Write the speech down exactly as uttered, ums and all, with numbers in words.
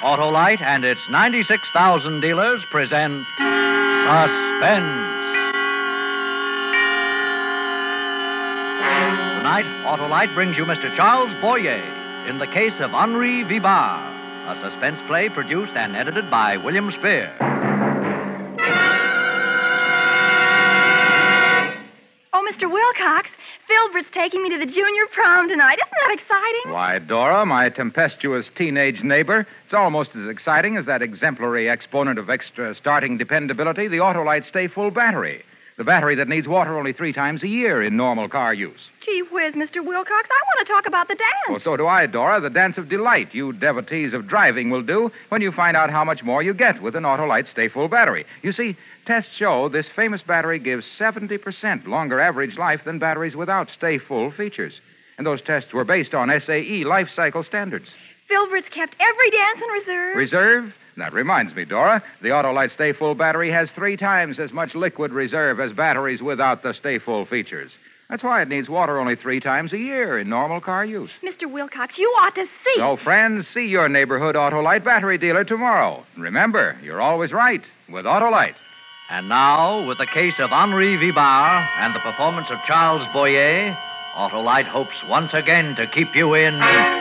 Autolite and its ninety-six thousand dealers present Suspense. Tonight, Autolite brings you Mister Charles Boyer in the case of Henri Vibar, a suspense play produced and edited by William Spear. Oh, Mister Wilcox, Filbert's taking me to the junior prom tonight. Isn't that exciting? Why, Dora, my tempestuous teenage neighbor, it's almost as exciting as that exemplary exponent of extra starting dependability, the Autolite Stay Full battery. The battery that needs water only three times a year in normal car use. Gee whiz, Mister Wilcox, I want to talk about the dance. Well, so do I, Dora. The dance of delight you devotees of driving will do when you find out how much more you get with an Autolite Stay Full battery. You see, tests show this famous battery gives seventy percent longer average life than batteries without Stay Full features. And those tests were based on S A E life cycle standards. Filbert's kept every dance in reserve. Reserve? That reminds me, Dora. The Autolite Stay Full battery has three times as much liquid reserve as batteries without the Stay Full features. That's why it needs water only three times a year in normal car use. Mister Wilcox, you ought to see. So, friends, see your neighborhood Autolite battery dealer tomorrow. Remember, you're always right with Autolite. And now, with the case of Henri Vibar and the performance of Charles Boyer, Autolite hopes once again to keep you in